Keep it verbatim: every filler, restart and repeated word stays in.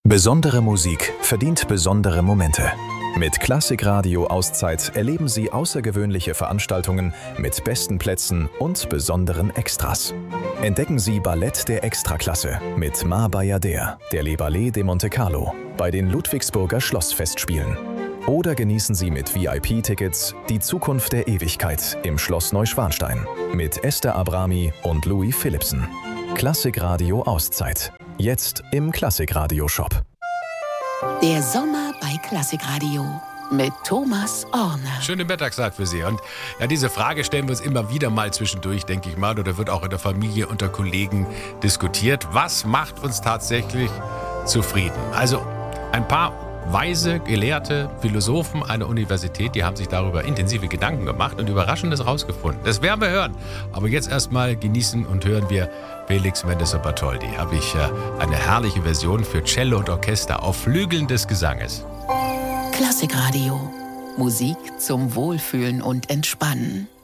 Besondere Musik verdient besondere Momente. Mit Klassikradio Auszeit erleben Sie außergewöhnliche Veranstaltungen mit besten Plätzen und besonderen Extras. Entdecken Sie Ballett der Extraklasse mit Ma Bayadère, der Les Ballets de Monte Carlo, bei den Ludwigsburger Schlossfestspielen. Oder genießen Sie mit V I P-Tickets die Zukunft der Ewigkeit im Schloss Neuschwanstein mit Esther Abrami und Louis Philippsen. Klassikradio Auszeit. Jetzt im Klassikradio-Shop. Der Sommer bei Klassikradio mit Thomas Orner. Schönen Mittagstag für Sie. Und ja, diese Frage stellen wir uns immer wieder mal zwischendurch, denke ich mal, oder wird auch in der Familie unter Kollegen diskutiert. Was macht uns tatsächlich zufrieden? Also ein paar weise, gelehrte Philosophen einer Universität, die haben sich darüber intensive Gedanken gemacht und Überraschendes rausgefunden. Das werden wir hören. Aber jetzt erstmal genießen und hören wir Felix Mendelssohn Bartholdy. Habe ich äh, eine herrliche Version für Cello und Orchester auf Flügeln des Gesanges. Klassikradio. Musik zum Wohlfühlen und Entspannen.